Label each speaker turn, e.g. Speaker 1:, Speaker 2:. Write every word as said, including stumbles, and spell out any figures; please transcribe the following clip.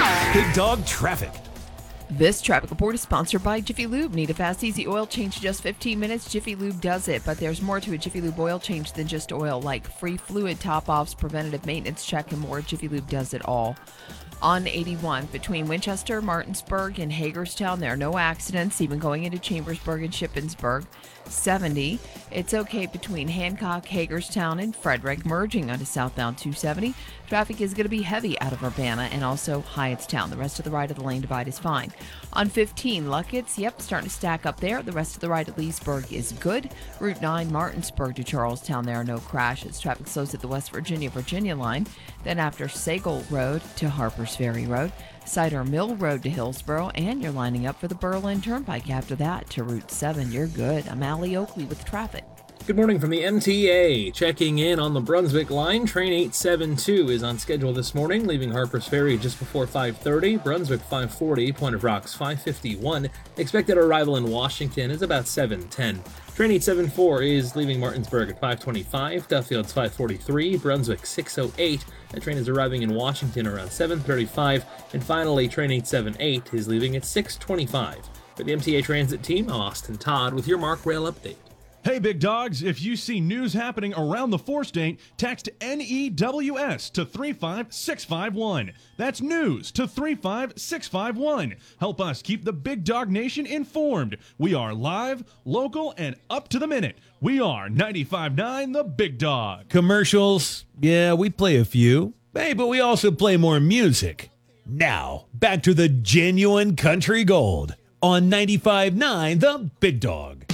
Speaker 1: Big Dog Traffic.
Speaker 2: This traffic report is sponsored by Jiffy Lube. Need a fast, easy oil change in just fifteen minutes? Jiffy Lube does it, but there's more to a Jiffy Lube oil change than just oil, like free fluid top-offs, preventative maintenance check, and more. Jiffy Lube does it all. On eighty-one, between Winchester, Martinsburg, and Hagerstown, there are no accidents, even going into Chambersburg and Shippensburg. seventy, it's okay between Hancock, Hagerstown, and Frederick, merging onto southbound two seventy. Traffic is going to be heavy out of Urbana and also Hyattstown. The rest of the right of the lane divide is fine. On fifteen, Luckett's, yep, starting to stack up there. The rest of the right at Leesburg is good. Route nine, Martinsburg to Charlestown, there are no crashes. Traffic slows at the West Virginia, Virginia line. Then after Sagal Road to Harpers Ferry Road, Cider Mill Road to Hillsborough, and you're lining up for the Berlin Turnpike after that to Route seven. You're good. I'm Allie Oakley with traffic.
Speaker 3: Good morning from the M T A. Checking in on the Brunswick line, train eight seventy-two is on schedule this morning, leaving Harpers Ferry just before five thirty. Brunswick five forty, Point of Rocks five fifty-one. Expected arrival in Washington is about seven ten. Train eight seventy-four is leaving Martinsburg at five twenty-five, Duffield's five forty-three, Brunswick six oh eight. That train is arriving in Washington around seven thirty-five. And finally, train eight seventy-eight is leaving at six twenty-five. For the M T A Transit team, I'm Austin Todd with your Mark Rail update.
Speaker 1: Hey, big dogs, if you see news happening around the four-state, text N E W S to three five six five one. That's news to three five six five one. Help us keep the Big Dog Nation informed. We are live, local, and up to the minute. We are ninety-five point nine The Big Dog.
Speaker 4: Commercials, yeah, we play a few. Hey, but we also play more music. Now, back to the genuine country gold on ninety-five point nine The Big Dog.